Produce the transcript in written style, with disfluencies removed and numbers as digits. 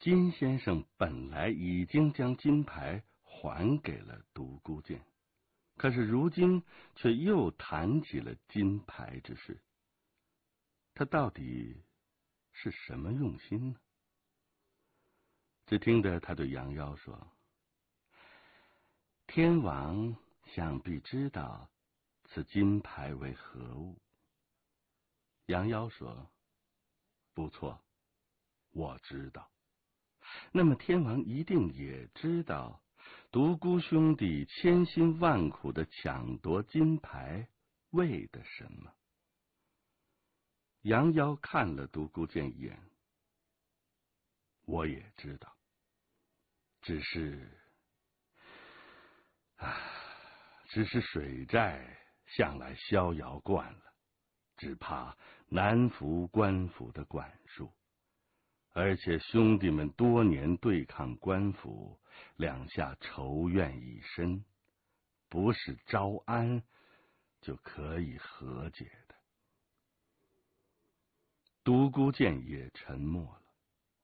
金先生本来已经将金牌还给了独孤剑，可是如今却又谈起了金牌之事，他到底是什么用心呢？只听得他对杨妖说：“天王想必知道此金牌为何物。”杨妖说：“不错，我知道。那么天王一定也知道独孤兄弟千辛万苦的抢夺金牌为的什么？”杨妖看了独孤剑一眼：“我也知道，只是水寨向来逍遥惯了，只怕难服官府的管束。而且兄弟们多年对抗官府，两下仇怨已深，不是招安就可以和解的。”独孤剑也沉默了。